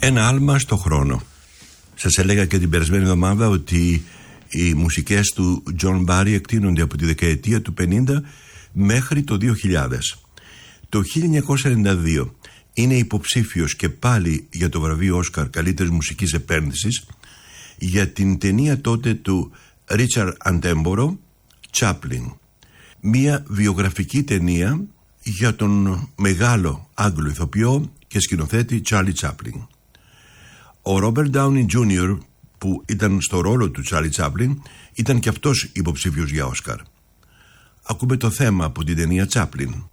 Ένα άλμα στο χρόνο. Σας έλεγα και την περασμένη εβδομάδα ότι οι μουσικές του John Barry εκτείνονται από τη δεκαετία του 50 μέχρι το 2000. Το 1992 είναι υποψήφιος και πάλι για το βραβείο Όσκαρ καλύτερης μουσικής επένδυσης για την ταινία τότε του Richard Attenborough, Chaplin. Μία βιογραφική ταινία για τον μεγάλο Άγγλο ηθοποιό και σκηνοθέτη Charlie Chaplin. Ο Robert Downey Jr., που ήταν στο ρόλο του Charlie Chaplin, ήταν και αυτός υποψήφιος για Όσκαρ. Ακούμε το θέμα από την ταινία Chaplin.